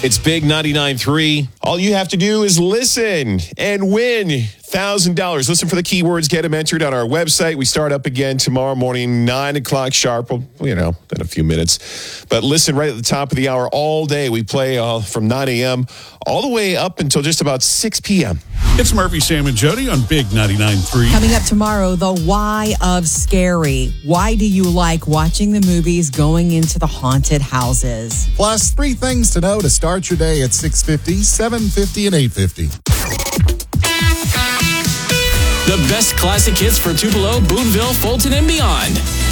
It's Big 99.3. All you have to do is listen and win $1,000. Listen for the keywords, get them entered on our website. We start up again tomorrow morning, 9 o'clock sharp. Well, in a few minutes. But listen right at the top of the hour all day. We play from 9 a.m. all the way up until just about 6 p.m. It's Murphy, Sam, and Jody on Big 99.3. Coming up tomorrow, the why of scary. Why do you like watching the movies going into the haunted houses? Plus, 3 things to know to start your day at 6:50, 7:50, and 8:50. The best classic hits for Tupelo, Boonville, Fulton, and beyond.